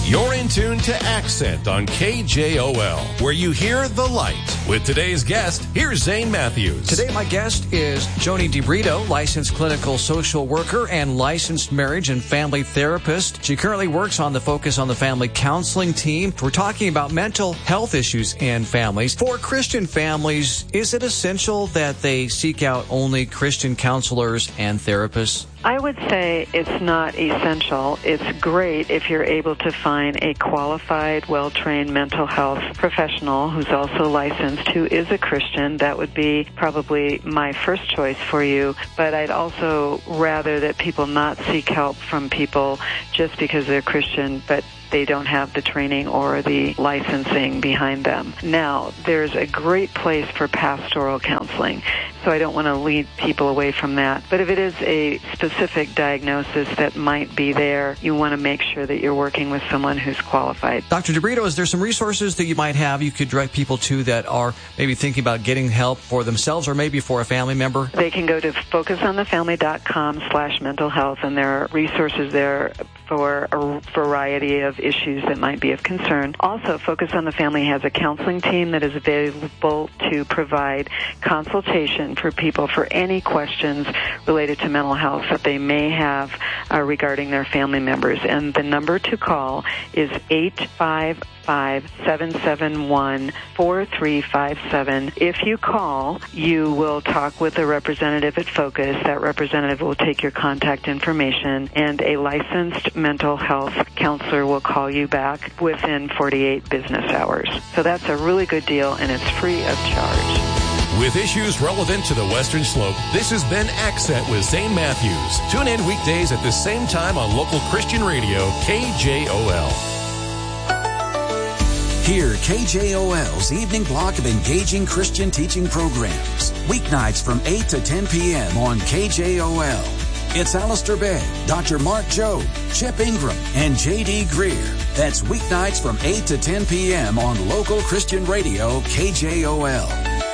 You're in tune to Accent on KJOL, where you hear the light. With today's guest, here's Zane Matthews. Today, my guest is Joni DeBrito, licensed clinical social worker and licensed marriage and family therapist. She currently works on the Focus on the Family counseling team. We're talking about mental health issues in families. For Christian families, is it essential that they seek out only Christian counselors and therapists? I would say it's not essential. It's great if you're able to find a qualified, well-trained mental health professional who's also licensed, who is a Christian. That would be probably my first choice for you. But I'd also rather that people not seek help from people just because they're Christian, but they don't have the training or the licensing behind them. Now, there's a great place for pastoral counseling, so I don't want to lead people away from that. But if it is a specific diagnosis that might be there, you want to make sure that you're working with someone who's qualified. Dr. DeBrito, is there some resources that you might have you could direct people to that are maybe thinking about getting help for themselves or maybe for a family member? They can go to focusonthefamily.com/mental health, and there are resources there for a variety of issues that might be of concern. Also, Focus on the Family has a counseling team that is available to provide consultation for people for any questions related to mental health that they may have regarding their family members. And the number to call is 855-771-4357. If you call, you will talk with a representative at Focus. That representative will take your contact information, and a licensed mental health counselor will call you back within 48 business hours. So that's a really good deal, and it's free of charge. With issues relevant to the Western Slope, this has been Accent with Zane Matthews. Tune in weekdays at the same time on local Christian radio, KJOL. Hear KJOL's evening block of engaging Christian teaching programs. Weeknights from 8 to 10 p.m. on KJOL. It's Alistair Begg, Dr. Mark Jobe, Chip Ingram, and J.D. Greer. That's weeknights from 8 to 10 p.m. on local Christian radio, KJOL.